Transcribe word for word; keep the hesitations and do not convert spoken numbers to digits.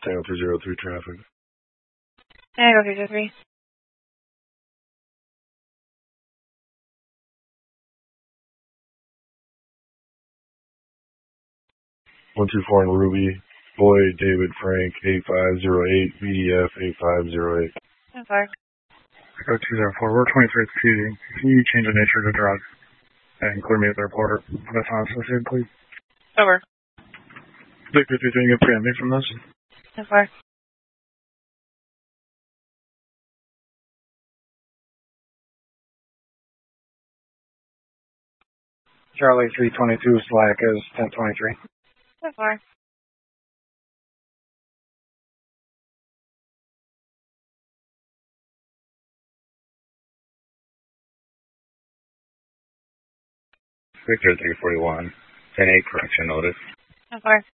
Tango three zero three traffic. Tango three zero three. one two four in Ruby. Boyd, David, Frank, eight five zero eight, B D F eight five zero eight. ten four. Echo two zero four, we're twenty-three T. Can you change the nature of the drug and clear me at the reporter? That's not associated, please. Over. Victor three three, you can preempt me from this? ten four. Charlie three twenty-two, Slack is ten twenty-three. ten four. Victor three forty-one, ten eight correction notice. ten four.